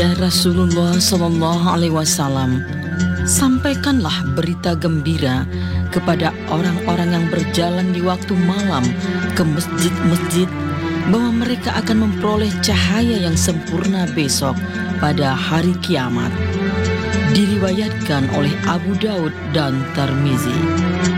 Wahai Rasulullah SAW, sampaikanlah berita gembira kepada orang-orang yang berjalan di waktu malam ke masjid-masjid bahwa mereka akan memperoleh cahaya yang sempurna besok pada hari kiamat. Diriwayatkan oleh Abu Daud dan Tirmizi.